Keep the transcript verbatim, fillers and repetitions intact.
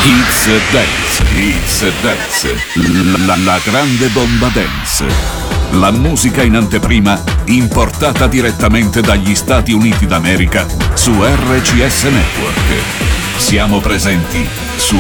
It's Dance, It's Dance, la, la grande bomba dance. La musica in anteprima importata direttamente dagli Stati Uniti d'America su R C S Network. Siamo presenti